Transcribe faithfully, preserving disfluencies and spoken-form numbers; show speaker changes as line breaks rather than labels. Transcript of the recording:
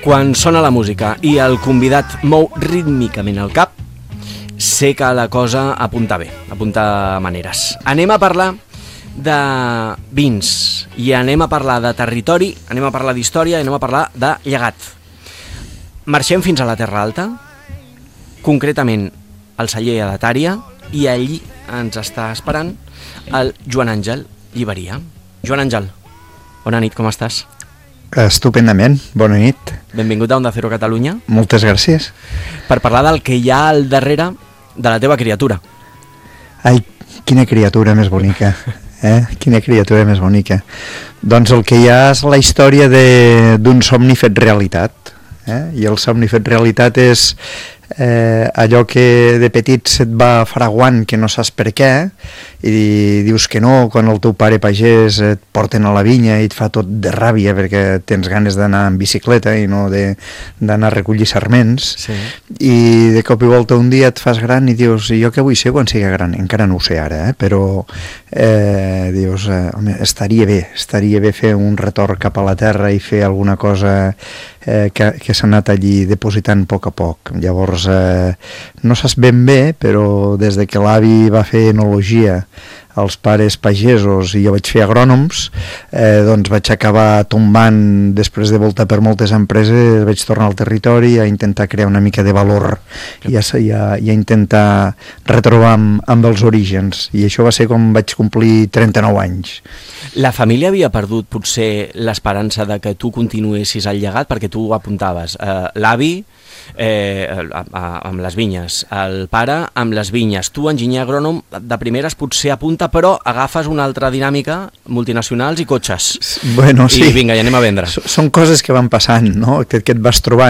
Quan sona la música i el convidat mou rítmicament el cap, sé que la cosa apunta bé, apunta maneres. Anem a parlar de vins i anem a parlar de territori, anem a parlar d'història i anem a parlar de llegat. Marxem fins a la Terra Alta, concretament al celler de Tària, i allí ens està esperant el Joan Àngel Lliberia. Joan Àngel, bona nit, com estàs?
Estupendament, bona nit.
Benvingut a Onda Cero Catalunya.
Moltes gràcies.
Per parlar del que hi ha al darrere de la teva criatura.
Ai, quina criatura més bonica, eh? Quina criatura més bonica. Doncs el que hi ha és la història d'un somni fet realitat, eh? I el somni fet realitat és eh, allò que de petit se't va fraguant que no saps per què i dius que no quan el teu pare pagès et porten a la vinya i et fa tot de ràbia perquè tens ganes d'anar en bicicleta i no d'anar a recollir sarments, sí. I de cop i volta un dia et fas gran i dius, jo què vull ser quan sigui gran? Encara no ho sé ara, eh? Però eh, dius, eh, home, estaria bé estaria bé fer un retorn cap a la terra i fer alguna cosa eh, que, que s'ha anat allí depositant a poc a poc. Llavors eh, no saps ben bé, però des de que l'avi va fer enologia als pares pagesos i jo vaig fer agrònoms, eh, doncs vaig acabar tombant, després de voltar per moltes empreses, vaig tornar al territori a intentar crear una mica de valor i a, i a, i a intentar retrobar amb, amb els orígens, i això va ser com vaig complir trenta-nou anys.
La família havia perdut potser l'esperança de que tu continuessis el llegat, perquè tu ho apuntaves, eh, l'avi eh, a, a, amb les vinyes, el pare amb les vinyes, tu enginyer agrònom de primeres potser apunta, però agafes una altra dinàmica, multinacionals i cotxes.
Bueno, sí.
I vinga, ja anem a vendre.
Són coses que van passant, no? Que, que et vas trobant.